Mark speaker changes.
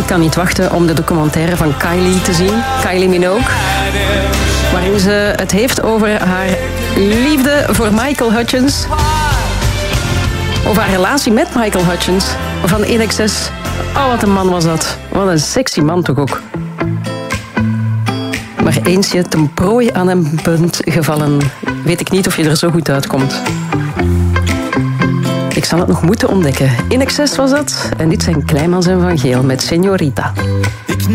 Speaker 1: Ik kan niet wachten om de documentaire van Kylie te zien. Kylie Minogue. Waarin ze het heeft over haar liefde voor Michael Hutchence. Over haar relatie met Michael Hutchence van INXS. Oh, wat een man was dat. Wat een sexy man toch ook. Maar eens je ten prooi aan hem bent gevallen, weet ik niet of je er zo goed uitkomt. Ik zal het nog moeten ontdekken. INXS was dat. En dit zijn Kleimans en Van Geel met Señorita.